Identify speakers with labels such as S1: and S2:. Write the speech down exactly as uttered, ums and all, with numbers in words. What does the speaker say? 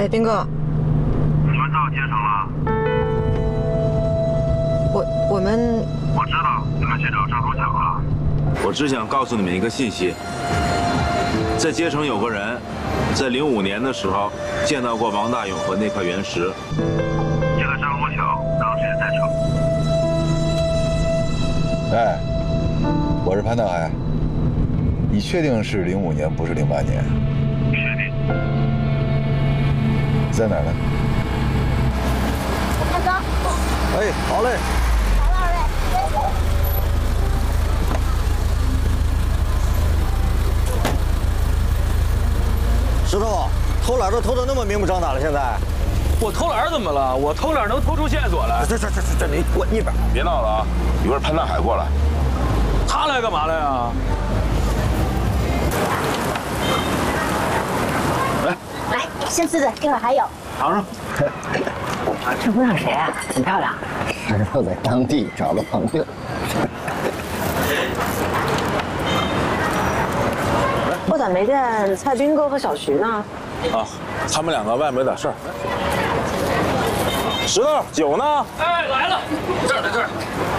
S1: 哎，斌哥，
S2: 你们到街上了？
S1: 我我们
S2: 我知道你们去找张书强了。我只想告诉你们一个信息，在街城有个人，在零五年的时候见到过王大勇和那块原石。这个张书强当时也在场。
S3: 哎，我是潘大海，你确定是零五年，不是零八年？
S2: 确定。
S3: 你在哪儿呢？
S4: 大哥。
S3: 哎，好嘞。
S4: 好了，二位。
S5: 石头，偷懒都偷得那么明目张胆了，现在。
S6: 我偷懒怎么了？我偷懒能偷出线索来？
S5: 这这这这，你滚一边！
S2: 别闹了啊！一会儿潘大海过来。
S6: 他来干嘛来呀？
S2: 来，
S4: 来，先吃着，一会儿还有。
S2: 尝尝。
S4: 这姑娘谁啊？挺漂亮。
S5: 石头在当地找了朋友。
S1: 我咋没见蔡斌哥和小徐呢？
S2: 啊，他们两个外面有点事儿。石头，酒呢？
S6: 哎，来了，这儿在这儿。